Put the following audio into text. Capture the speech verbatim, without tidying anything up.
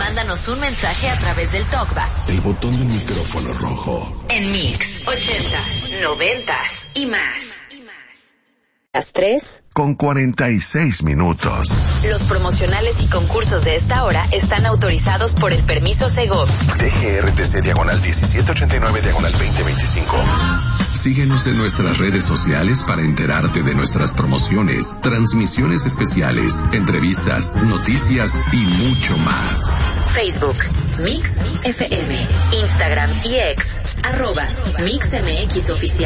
mándanos un mensaje a través del TalkBack. El botón del micrófono rojo. En Mix, ochentas, noventas y más. Las tres con cuarenta y seis minutos. Los promocionales y concursos de esta hora están autorizados por el permiso Segov. D G R T C diagonal diecisiete ochenta y nueve diagonal veinte veinticinco. Síguenos en nuestras redes sociales para enterarte de nuestras promociones, transmisiones especiales, entrevistas, noticias y mucho más. Facebook, Mix F M, Instagram y X, arroba Mix M X Oficial.